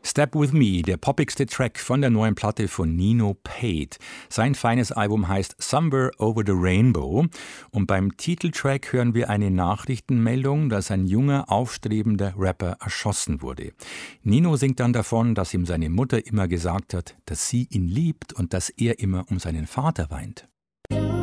Step With Me, der poppigste Track von der neuen Platte von Nino Pate. Sein feines Album heißt Somewhere Over the Rainbow und beim Titeltrack hören wir eine Nachrichtenmeldung, dass ein junger, aufstrebender Rapper erschossen wurde. Nino singt dann davon, dass ihm seine Mutter immer gesagt hat, dass sie ihn liebt und dass er immer um seinen Vater weint.